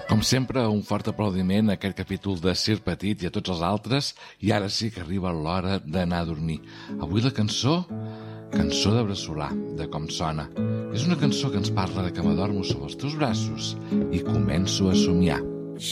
Com sempre, un fort aplaudiment a aquest capítol de Sir Petit i a tots els altres, i ara sí que arriba l'hora d'anar a dormir. Avui la cançó de Bressolà, de Com sona. És una cançó que ens parla de que m'adormo sobre els teus braços i començo a somiar.